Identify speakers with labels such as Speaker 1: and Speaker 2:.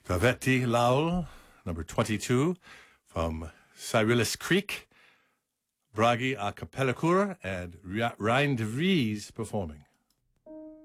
Speaker 1: Taveti Laul, number 22, from Cyrillus Creek, Bragi a Cappella Chor, and Ryan de Vries performing.